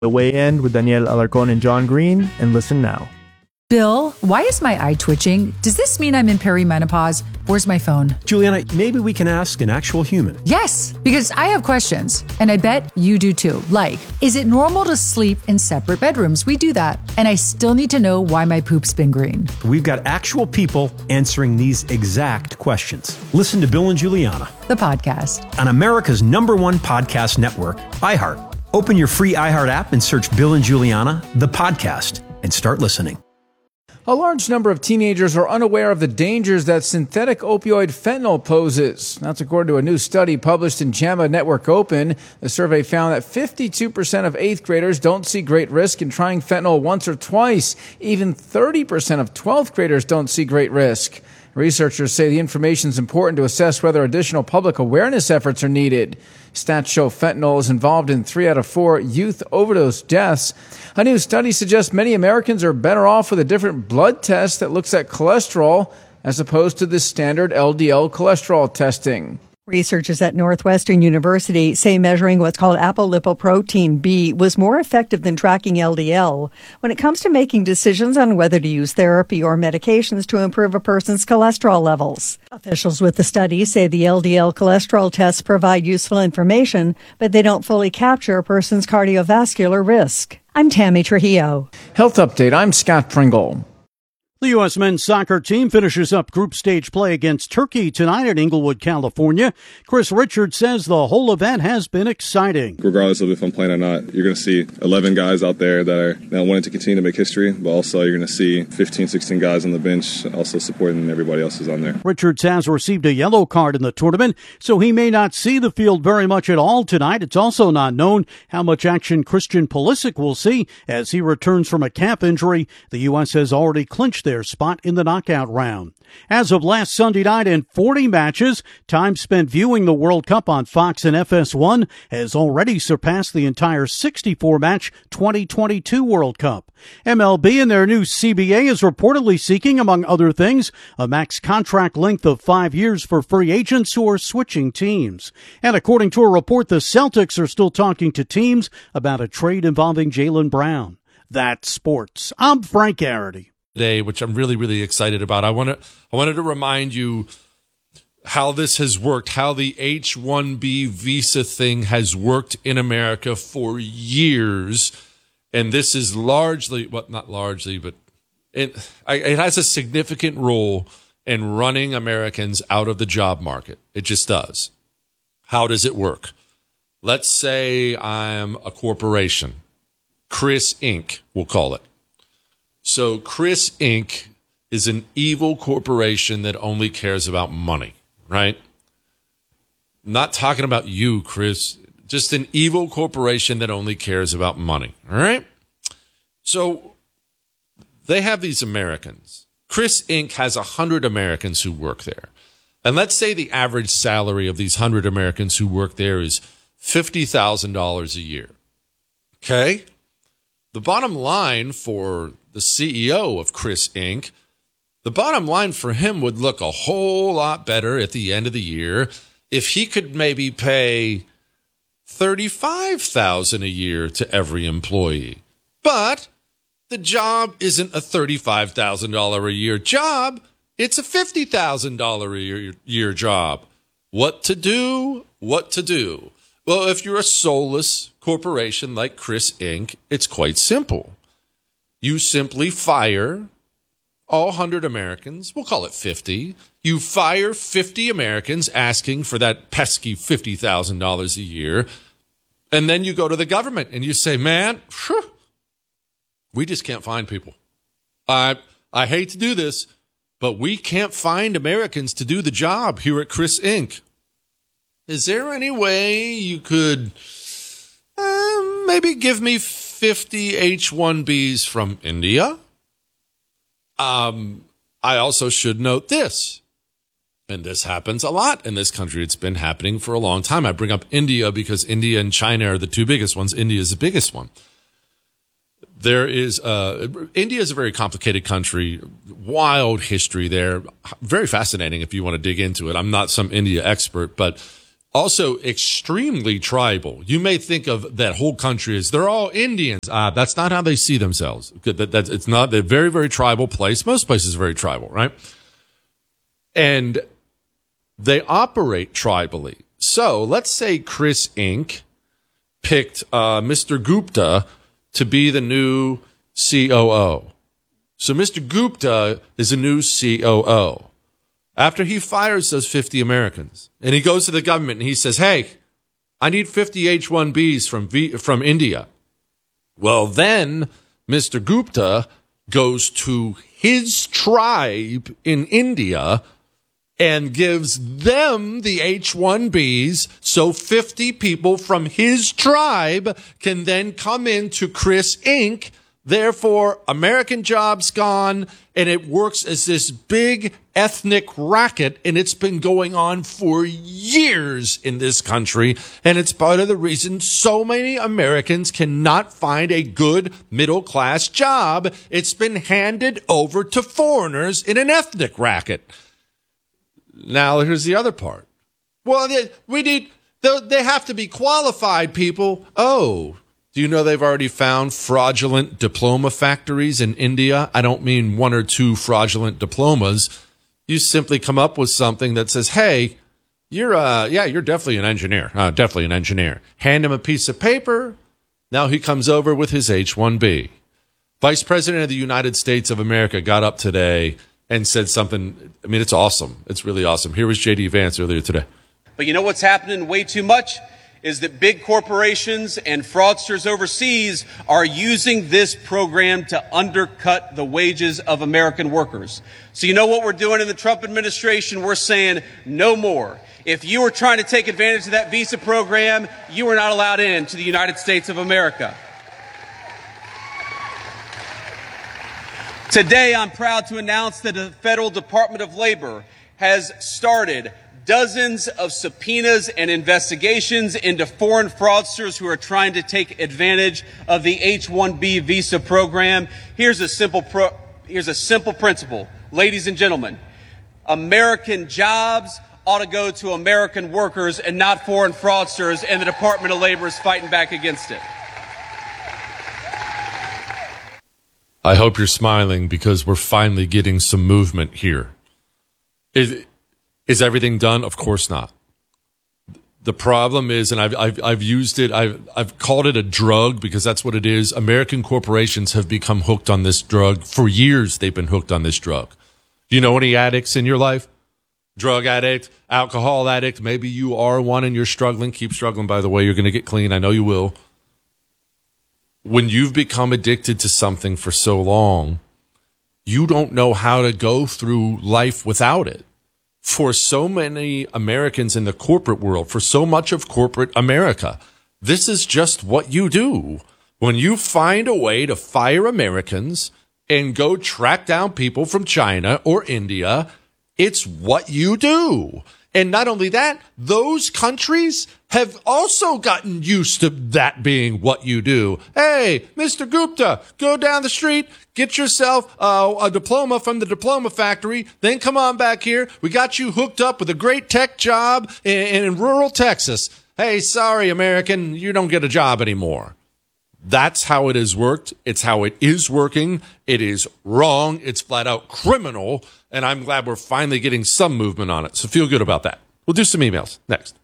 We'll weigh in with Danielle Alarcon and John Green, and listen now. Bill, why is my eye twitching? Does this mean I'm in perimenopause? Where's my phone? Juliana, maybe we can ask an actual human. Yes, because I have questions, and I bet you do too. Like, is it normal to sleep in separate bedrooms? We do that. And I still need to know why my poop's been green. We've got actual people answering these exact questions. Listen to Bill and Juliana, The podcast. on America's #1 podcast network, iHeart. Open your free iHeart app and search Bill and Juliana, the podcast, and start listening. A large number of teenagers are unaware of the dangers that synthetic opioid fentanyl poses. That's according to a new study published in JAMA Network Open. The survey found that 52% of 8th graders don't see great risk in trying fentanyl once or twice. Even 30% of 12th graders don't see great risk. Researchers say the information is important to assess whether additional public awareness efforts are needed. Stats show fentanyl is involved in 3 out of 4 youth overdose deaths. A new study suggests many Americans are better off with a different blood test that looks at cholesterol as opposed to the standard LDL cholesterol testing. Researchers at Northwestern University say measuring what's called apolipoprotein B was more effective than tracking LDL when it comes to making decisions on whether to use therapy or medications to improve a person's cholesterol levels. Officials with the study say the LDL cholesterol tests provide useful information, but they don't fully capture a person's cardiovascular risk. I'm Tammy Trujillo. Health Update, I'm Scott Pringle. The U.S. men's soccer team finishes up group stage play against Turkey tonight in Inglewood, California. Chris Richards says the whole event has been exciting. Regardless of if I'm playing or not, you're going to see 11 guys out there that are now wanting to continue to make history, but also you're going to see 15, 16 guys on the bench also supporting everybody else who's on there. Richards has received a yellow card in the tournament, so he may not see the field very much at all tonight. It's also not known how much action Christian Pulisic will see as he returns from a calf injury. The U.S. has already clinched their spot in the knockout round. As of last Sunday night, in 40 matches, time spent viewing the World Cup on Fox and FS1 has already surpassed the entire 64-match 2022 World Cup. MLB in their new CBA is reportedly seeking, among other things, a max contract length of 5 years for free agents who are switching teams. And according to a report, the Celtics are still talking to teams about a trade involving Jaylen Brown. That's sports. I'm Frank Garrity. Today, which I'm really, really excited about. I wanted to remind you how this has worked, how the H-1B visa thing has worked in America for years. And this is largely, well, not largely, but it has a significant role in running Americans out of the job market. It just does. How does it work? Let's say I'm a corporation, Chris Inc., we'll call it. So Chris Inc. is an evil corporation that only cares about money, right? Not talking about you, Chris. Just an evil corporation that only cares about money, all right? So they have these Americans. Chris Inc. has 100 Americans who work there. And let's say the average salary of these 100 Americans who work there is $50,000 a year, okay? The bottom line for the CEO of Chris Inc., the bottom line for him would look a whole lot better at the end of the year if he could maybe pay $35,000 a year to every employee. But the job isn't a $35,000 a year job. It's a $50,000 a year job. What to do? What to do? Well, if you're a soulless corporation like Chris Inc., it's quite simple. You simply fire all 100 Americans. We'll call it 50. You fire 50 Americans asking for that pesky $50,000 a year. And then you go to the government and you say, man, we just can't find people. I hate to do this, but we can't find Americans to do the job here at Chris Inc. Is there any way you could maybe give me 50 H-1Bs from India? I also should note this, and this happens a lot in this country. It's been happening for a long time. I bring up India because India and China are the two biggest ones. India is the biggest one. India is a very complicated country, wild history there, very fascinating if you want to dig into it. I'm not some India expert, but Also extremely tribal. You may think of that whole country as they're all Indians. That's not how they see themselves. It's not. They're a very, very tribal place. Most places are very tribal, right? And they operate tribally. So let's say Chris Inc. picked Mr. Gupta to be the new COO. So Mr. Gupta is a new COO. After he fires those 50 Americans, and he goes to the government and he says, hey, I need 50 H-1Bs from India. Well, then Mr. Gupta goes to his tribe in India and gives them the H-1Bs so 50 people from his tribe can then come into Chris Inc. Therefore, American jobs gone, and it works as this big ethnic racket, and it's been going on for years in this country, and it's part of the reason so many Americans cannot find a good middle-class job. It's been handed over to foreigners in an ethnic racket. Now, here's the other part. Well, they have to be qualified people. Oh, do you know they've already found fraudulent diploma factories in India? I don't mean one or two fraudulent diplomas. You simply come up with something that says, hey, you're definitely an engineer. Definitely an engineer. Hand him a piece of paper. Now he comes over with his H-1B. Vice President of the United States of America got up today and said something. I mean, it's awesome. It's really awesome. Here was J.D. Vance earlier today. But you know what's happening way too much? Is that big corporations and fraudsters overseas are using this program to undercut the wages of American workers. So you know what we're doing in the Trump administration? We're saying no more. If you were trying to take advantage of that visa program, you were not allowed in to the United States of America. Today, I'm proud to announce that the Federal Department of Labor has started dozens of subpoenas and investigations into foreign fraudsters who are trying to take advantage of the H-1B visa program. Here's a simple principle. Ladies and gentlemen, American jobs ought to go to American workers and not foreign fraudsters, and the Department of Labor is fighting back against it. I hope you're smiling because we're finally getting some movement here. Is everything done? Of course not. The problem is, and I've used it, I've called it a drug because that's what it is. American corporations have become hooked on this drug. For years, they've been hooked on this drug. Do you know any addicts in your life? Drug addict, alcohol addict. Maybe you are one and you're struggling. Keep struggling, by the way. You're going to get clean. I know you will. When you've become addicted to something for so long, you don't know how to go through life without it. For so many Americans in the corporate world, for so much of corporate America, this is just what you do. When you find a way to fire Americans and go track down people from China or India, it's what you do. And not only that, those countries have also gotten used to that being what you do. Hey, Mr. Gupta, go down the street, get yourself a diploma from the diploma factory, then come on back here. We got you hooked up with a great tech job in rural Texas. Hey, sorry, American, you don't get a job anymore. That's how it has worked. It's how it is working. It is wrong. It's flat out criminal. And I'm glad we're finally getting some movement on it. So feel good about that. We'll do some emails next.